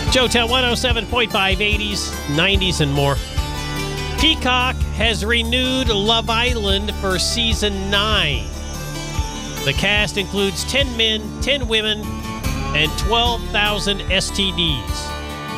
Jotel 107.5, 80s, 90s, and more. Peacock has renewed Love Island for season 9. The cast includes 10 men, 10 women, and 12,000 STDs.